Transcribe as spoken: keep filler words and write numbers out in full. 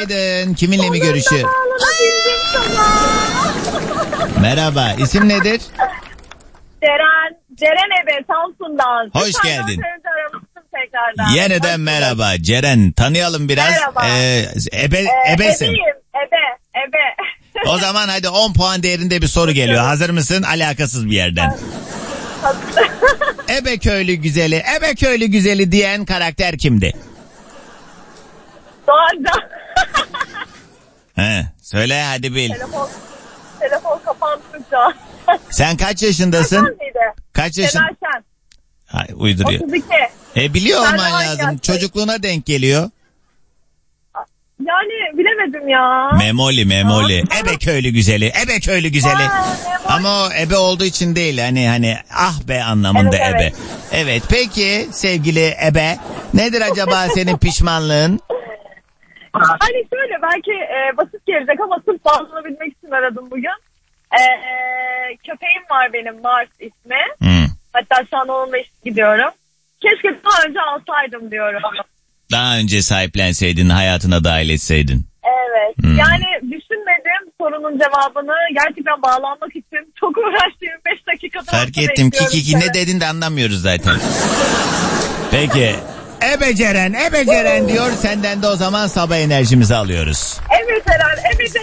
Günaydın. Kiminle mi görüşüyor? Sana. Merhaba. İsim nedir? Ceren. Ceren Ebe Samsun'dan. Hoş Lütfen geldin. Tekrardan. Yeniden merhaba. Ceren, tanıyalım biraz. Merhaba. Ee, ebe, Ee, ebesin. Ebeyim. Ebe. Ebe. O zaman hadi on puan değerinde bir soru geliyor. Hazır mısın? Alakasız bir yerden. Ebe köylü güzeli, ebe köylü güzeli diyen karakter kimdi? Doğancan. He, söyle hadi bil. Telefon, telefon kapandı şu an. Sen kaç yaşındasın? Şener miydi? Kaç yaşın? Şener Şen. Hay, uyduruyor. otuz iki. E biliyor Ben olman de aynı lazım. yaştayım. Çocukluğuna denk geliyor. Yani bilemedim ya. Memoli memoli. Ebe köylü güzeli. Ebe köylü güzeli. Ha, Ama o ebe olduğu için değil. Hani hani ah be anlamında Evet, ebe. evet. Evet peki sevgili ebe. Nedir acaba senin pişmanlığın? Hani şöyle belki e, basit gelecek ama sırf bağlanabilmek için aradım bugün. E, e, köpeğim var benim, Mars ismi. Hmm. Hatta şu an onunla iş gidiyorum. Keşke daha önce alsaydım diyorum. Daha önce sahiplenseydin, hayatına dahil etseydin. Evet. Hmm. Yani düşünmedim sorunun cevabını. Gerçekten bağlanmak için çok uğraştım. beş dakikada. Fark ettim. Kiki ne dedin de anlamıyoruz zaten. Peki. Ebe Ceren, Ebe Ceren diyor. Senden de o zaman sabah enerjimizi alıyoruz. Evet Eren, evet